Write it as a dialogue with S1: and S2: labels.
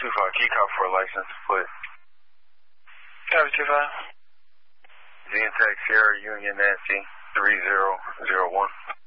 S1: key cop for a license plate.
S2: Copy 25.
S1: Zentek Sierra Union Nancy 3001.